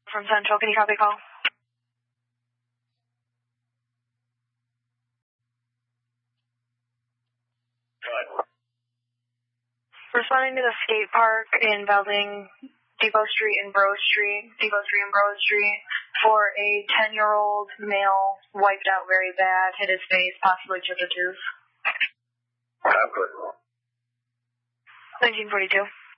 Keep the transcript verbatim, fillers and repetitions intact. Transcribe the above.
From Central, can you copy call? Responding to the skate park in Belding, Depot Street and Bro Street, Depot Street and Bro Street, for a ten-year-old male wiped out very bad, hit his face, possibly chipped a tooth. I'm good. nineteen forty-two.